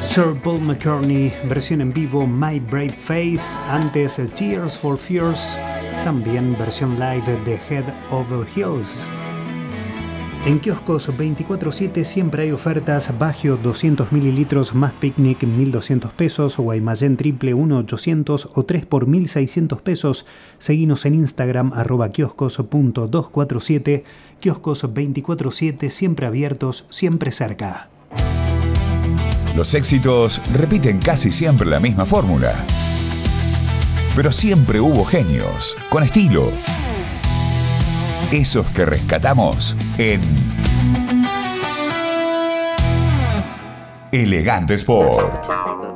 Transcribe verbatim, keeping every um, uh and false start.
Sir Paul McCartney, versión en vivo, My Brave Face. Antes, Tears for Fears, también versión live de Head Over Heels. En kioscos veinticuatro siete siempre hay ofertas. Bagio doscientos mililitros más Picnic mil doscientos pesos. Guaymallén triple uno ochocientos o tres por mil seiscientos pesos. Seguinos en Instagram arroba kioscos punto doscientos cuarenta y siete. Kioscos veinticuatro siete siempre abiertos, siempre cerca. Los éxitos repiten casi siempre la misma fórmula. Pero siempre hubo genios, con estilo. Esos que rescatamos en Elegante Sport.